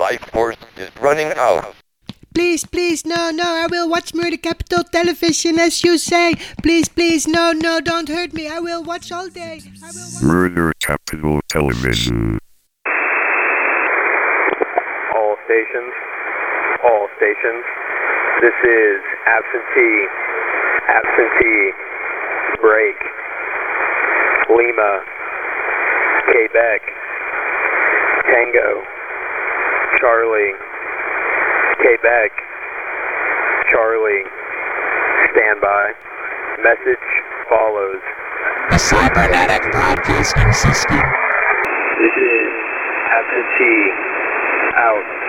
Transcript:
life force is running out. Please, please, no, I will watch Murder Capital television as you say. Please, please, no, don't hurt me. I will watch all day. Murder Capital Television. All stations. This is absentee, break, Lima, Quebec, Tango, Charlie, Quebec, Charlie, standby. Message follows. The cybernetic broadcasting system. This is absentee, out.